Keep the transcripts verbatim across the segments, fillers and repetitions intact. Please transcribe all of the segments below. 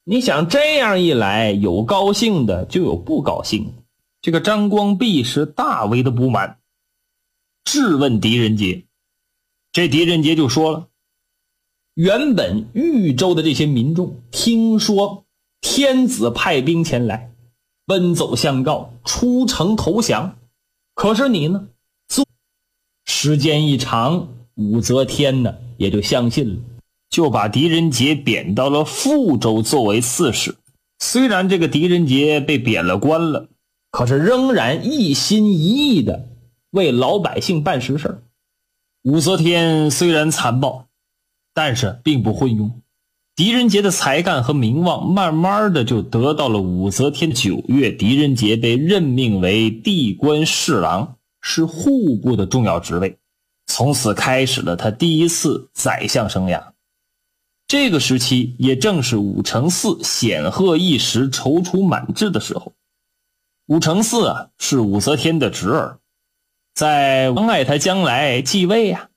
你想这样一来，有高兴的就有不高兴的。这个张光弼是大为的不满，质问狄仁杰。这狄仁杰就说了，原本豫州的这些民众听说天子派兵前来，奔走相告，出城投降。可是你呢，时间一长，武则天呢也就相信了，就把狄仁杰贬到了富州作为刺史。虽然这个狄仁杰被贬了官了，可是仍然一心一意的为老百姓办实事。武则天虽然残暴，但是并不昏庸。狄仁杰的才干和名望慢慢的就得到了武则天。九月，狄仁杰被任命为地官侍郎，是户部的重要职位，从此开始了他第一次宰相生涯。这个时期也正是武承嗣显赫一时、踌躇满志的时候。武承嗣啊，是武则天的侄儿，在妨碍他将来继位啊。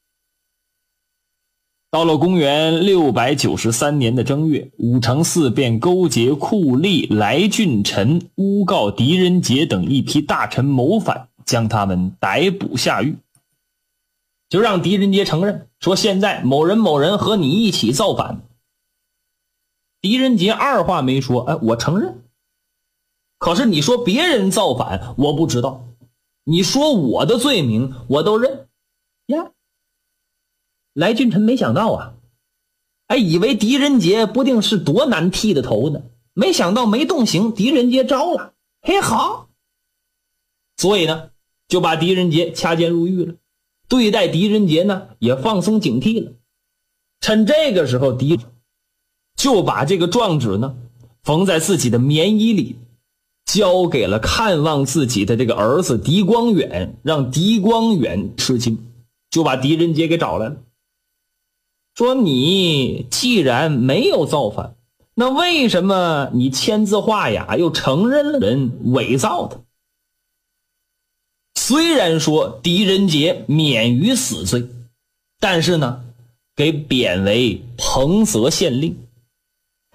到了公元六百九十三年的正月，武承嗣便勾结酷吏来俊臣，诬告狄仁杰等一批大臣谋反，将他们逮捕下狱。就让狄仁杰承认说，现在某人某人和你一起造反。狄仁杰二话没说，哎，我承认。可是你说别人造反，我不知道。你说我的罪名，我都认。呀，来俊臣没想到啊，哎，以为狄仁杰不定是多难剃的头呢，没想到没动刑，狄仁杰招了。嘿，好。所以呢，就把狄仁杰掐监入狱了。对待狄仁杰呢，也放松警惕了。趁这个时候，狄就把这个状纸呢缝在自己的棉衣里，交给了看望自己的这个儿子狄光远，让狄光远吃惊，就把狄仁杰给找来了，说你既然没有造反，那为什么你签字画押又承认了人伪造的？虽然说狄仁杰免于死罪，但是呢，给贬为彭泽县令。